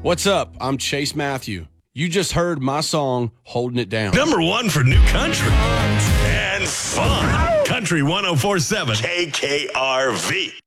What's up? I'm Chase Matthew. You just heard my song, Holding It Down. Number one for new country and fun. Country 104.7 KKRV.